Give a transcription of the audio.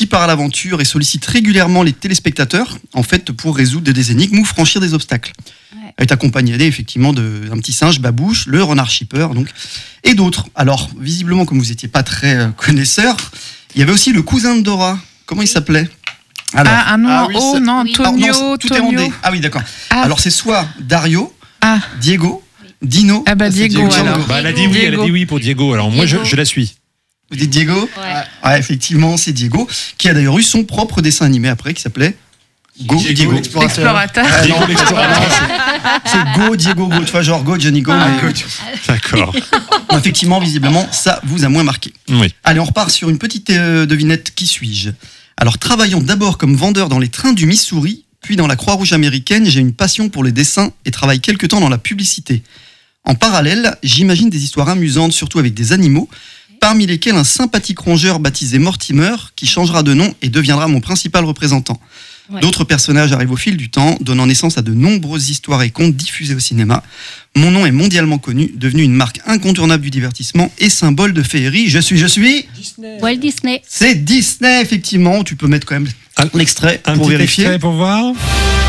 part à l'aventure et sollicite régulièrement les téléspectateurs, en fait, pour résoudre des énigmes ou franchir des obstacles. Ouais. Elle est accompagnée, effectivement, d'un petit singe, Babouche, le renard shipper, donc, et d'autres. Alors, visiblement, comme vous n'étiez pas très connaisseur, il y avait aussi le cousin de Dora. Comment il s'appelait ? Alors, non, non, Tonio, tout est en D. Ah oui, d'accord. Ah. Alors, c'est soit Dario, Ah. Diego, Dino. Ah bah c'est Diego, alors. Elle a dit oui pour Diego. Alors moi, je la suis. Vous dites Diego ? Ouais. Ouais, effectivement, c'est Diego, qui a d'ailleurs eu son propre dessin animé après, qui s'appelait Diego L'explorateur. Diego l'explorateur. C'est Diego, tu vois, genre Johnny Go. Mais... D'accord. Bon, effectivement, visiblement, ça vous a moins marqué. Oui. Allez, on repart sur une petite devinette. Qui suis-je ? Alors, travaillant d'abord comme vendeur dans les trains du Missouri, puis dans la Croix-Rouge américaine, j'ai une passion pour les dessins et travaille quelque temps dans la publicité. En parallèle, j'imagine des histoires amusantes, surtout avec des animaux, parmi lesquels un sympathique rongeur baptisé Mortimer, qui changera de nom et deviendra mon principal représentant. Ouais. D'autres personnages arrivent au fil du temps, donnant naissance à de nombreuses histoires et contes diffusés au cinéma. Mon nom est mondialement connu, devenu une marque incontournable du divertissement et symbole de féerie. Je suis Disney. Walt Disney. C'est Disney, effectivement. Tu peux mettre quand même l'extrait Un pour petit vérifier. extrait pour voir.